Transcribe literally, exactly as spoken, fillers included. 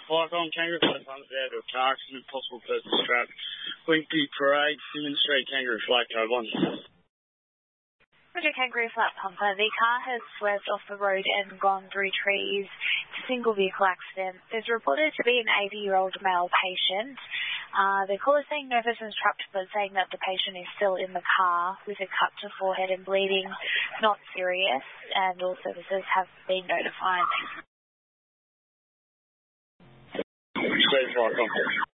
Python, Kangaroo Flat Punters out of a car accident, possible person strapped. Winkby Parade, Simmons Street, Kangaroo Flat, code one. Roger, Kangaroo Flat Pumper. The car has swerved off the road and gone through trees. It's a single vehicle accident. There's reported to be an eighty-year-old male patient. Uh, the caller saying nervous and trapped, but saying that the patient is still in the car with a cut to forehead and bleeding, not serious, and all services have been notified. Safe,